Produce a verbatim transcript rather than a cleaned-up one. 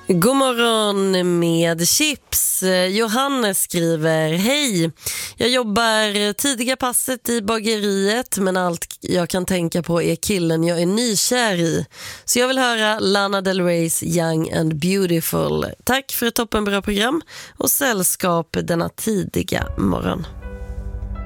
God morgon med chips. Johannes skriver: hej, jag jobbar tidiga passet i bageriet, men allt jag kan tänka på är killen jag är nykär i. Så jag vill höra Lana Del Reys Young and Beautiful. Tack för ett toppenbra program och sällskap denna tidiga morgon.